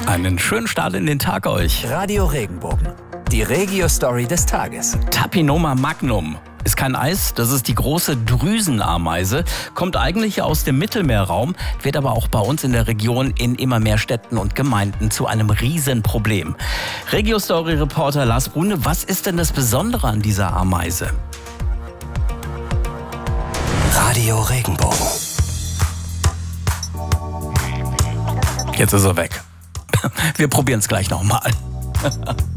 Einen schönen Start in den Tag euch. Radio Regenbogen. Die Regio-Story des Tages. Tapinoma magnum ist kein Eis, das ist die große Drüsenameise, kommt eigentlich aus dem Mittelmeerraum, wird aber auch bei uns in der Region in immer mehr Städten und Gemeinden zu einem Riesenproblem. Regio-Story-Reporter Lars Brune, was ist denn das Besondere an dieser Ameise? Radio Regenbogen. Jetzt ist er weg. Wir probieren es gleich nochmal.